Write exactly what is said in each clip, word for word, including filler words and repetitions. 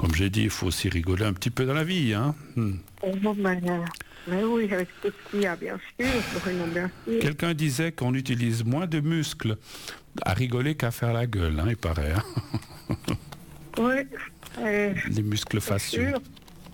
comme j'ai dit, il faut aussi rigoler un petit peu dans la vie. Hein. Hmm. Oh, mais, mais oui, avec tout ce qu'il y a, bien sûr, Bruno, bien sûr. Quelqu'un disait qu'on utilise moins de muscles à rigoler qu'à faire la gueule, hein, il paraît. Hein. Oui. Euh, Les muscles faciaux. sûr.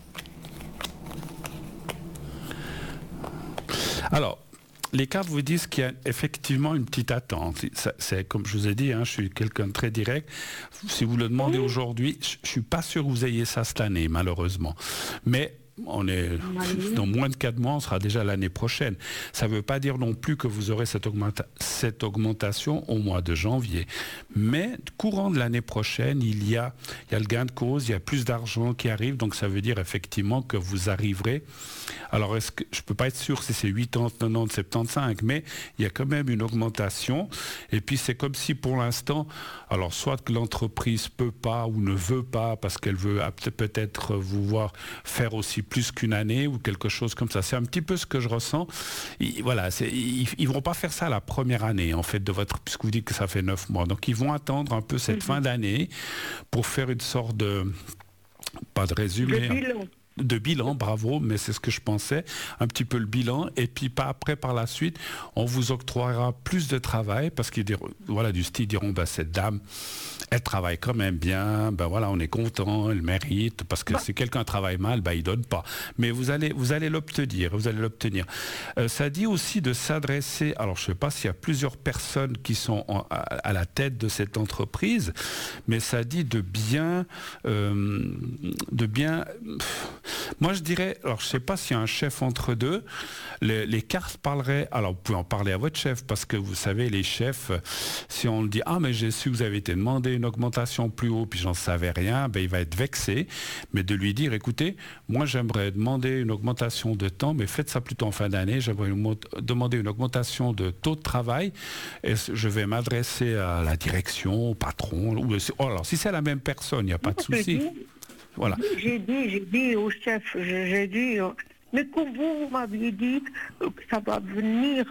Alors, les cartes vous disent qu'il y a effectivement une petite attente. C'est, c'est comme je vous ai dit, hein, je suis quelqu'un de très direct. Si vous le demandez oui. aujourd'hui, je ne suis pas sûr que vous ayez ça cette année, malheureusement. Mais on est dans moins de quatre mois, on sera déjà l'année prochaine. Ça ne veut pas dire non plus que vous aurez cette, augmenta- cette augmentation au mois de janvier. Mais courant de l'année prochaine, il y a, il y a le gain de cause, il y a plus d'argent qui arrive, donc ça veut dire effectivement que vous arriverez. Alors, est-ce que, je ne peux pas être sûr si c'est quatre-vingt-dix, quatre-vingt-dix, soixante-quinze, mais il y a quand même une augmentation. Et puis, c'est comme si pour l'instant, alors soit que l'entreprise ne peut pas ou ne veut pas, parce qu'elle veut peut-être vous voir faire aussi plus qu'une année ou quelque chose comme ça. C'est un petit peu ce que je ressens. Et voilà, c'est, ils ne vont pas faire ça la première année, en fait, de votre, puisque vous dites que ça fait neuf mois. Donc, ils vont attendre un peu cette mm-hmm. fin d'année pour faire une sorte de, pas de résumé. De bilan. De bilan, bravo, mais c'est ce que je pensais, un petit peu le bilan, et puis pas après, par la suite, on vous octroiera plus de travail, parce qu'ils diront, voilà, du style, ils diront, bah, cette dame, elle travaille quand même bien, ben voilà, on est content, elle mérite, parce que bah. si quelqu'un travaille mal, ben il donne pas. Mais vous allez, vous allez l'obtenir, vous allez l'obtenir. Euh, ça dit aussi de s'adresser, alors je sais pas s'il y a plusieurs personnes qui sont en, à, à la tête de cette entreprise, mais ça dit de bien, euh, de bien, pff, moi je dirais, alors je sais pas s'il y a un chef entre deux, les, les cartes parleraient, alors vous pouvez en parler à votre chef, parce que vous savez, les chefs, si on le dit, ah mais j'ai su que vous avez été demandé une augmentation plus haut, puis j'en savais rien, ben il va être vexé, mais de lui dire, écoutez, moi j'aimerais demander une augmentation de temps, mais faites ça plutôt en fin d'année, j'aimerais une, demander une augmentation de taux de travail, et je vais m'adresser à la direction, au patron, ou, oh, alors si c'est la même personne, il n'y a pas de souci. Voilà. J'ai dit, j'ai dit au chef, j'ai, j'ai dit, mais que vous, vous m'aviez dit que ça va venir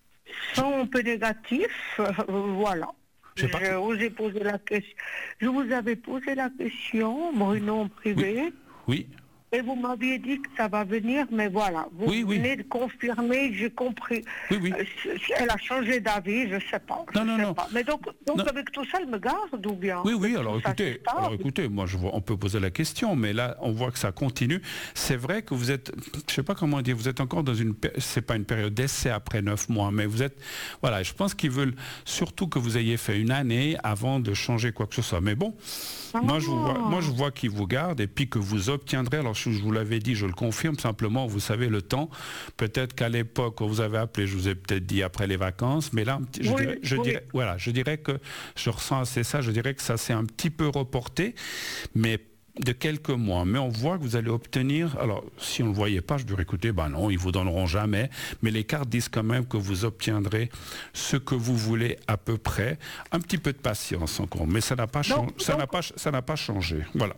sans un peu négatif, euh, voilà. Je vous ai posé la question. Je vous avais posé la question, Bruno, en privé. Oui. oui. Et vous m'aviez dit que ça va venir, mais voilà. Vous oui, oui. venez de confirmer, j'ai compris. Oui, oui. Euh, elle a changé d'avis, je ne sais pas. Non, non, sais non. Pas. Mais donc, donc non. avec tout ça, elle me garde ou bien? Oui, oui, alors écoutez, alors écoutez, moi je vois, on peut poser la question, mais là on voit que ça continue. C'est vrai que vous êtes, je ne sais pas comment dire, vous êtes encore dans une, c'est pas une période d'essai après neuf mois, mais vous êtes, voilà, je pense qu'ils veulent surtout que vous ayez fait une année avant de changer quoi que ce soit. Mais bon, ah. moi je vois, moi je vois qu'ils vous gardent et puis que vous obtiendrez, alors je vous l'avais dit, je le confirme simplement, vous savez le temps, peut-être qu'à l'époque quand vous avez appelé, je vous ai peut-être dit après les vacances, mais là, je, oui, dirais, je oui. dirais, voilà, je dirais que je ressens assez ça, je dirais que ça s'est un petit peu reporté, mais de quelques mois. Mais on voit que vous allez obtenir, alors si on ne le voyait pas, je dirais écoutez, ben non, ils vous donneront jamais, mais les cartes disent quand même que vous obtiendrez ce que vous voulez à peu près, un petit peu de patience encore, mais ça n'a pas, donc, chang- ça donc, n'a pas, ça n'a pas changé. Voilà.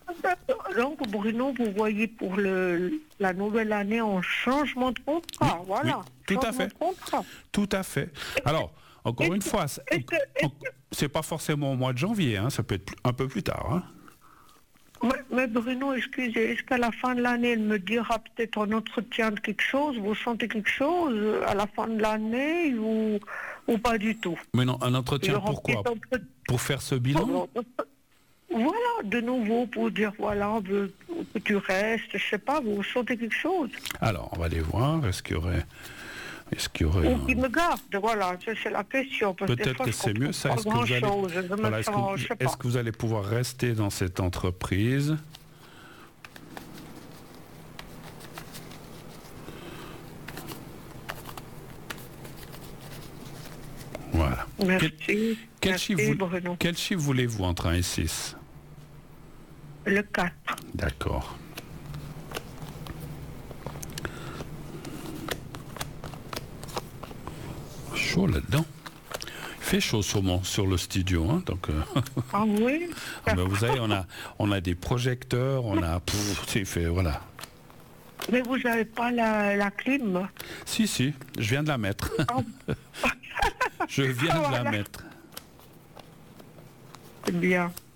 Donc Bruno, vous voyez pour le, la nouvelle année en changement de contrat, oui, voilà. Oui, tout changement à fait. De contrat. Tout à fait. Alors, encore une que, fois, c'est, que, c'est pas forcément au mois de janvier, hein, ça peut être un peu plus tard. Hein. Mais, mais Bruno, excusez, est-ce qu'à la fin de l'année, elle me dira peut-être en entretien de quelque chose, vous sentez quelque chose à la fin de l'année ou, ou pas du tout? Mais non, un entretien pourquoi entre... Pour faire ce bilan? Voilà, de nouveau pour dire voilà, que tu restes, je sais pas, vous sentez quelque chose? Alors, on va aller voir, est-ce qu'il y aurait... Est-ce qu'il y aurait... Ou qui me garde, voilà, c'est la question. Parce Peut-être que, que c'est mieux ça. Est-ce que, vous allez... voilà, est-ce, sens, que... est-ce que vous allez pouvoir rester dans cette entreprise? Voilà. Merci. Quel, quel, Merci chiffre, vous... Bruno. quel chiffre voulez-vous entre un et six? Le quatre. D'accord. Chaud là-dedans. Il fait chaud sur, mon, sur le studio, hein, donc. Euh... Ah oui. ben vous savez, on a, on a des projecteurs, on a, pff, c'est fait, voilà. Mais vous n'avez pas la, la clim? Si, si, je viens de la mettre. Oh. je viens de voilà. la mettre. C'est bien.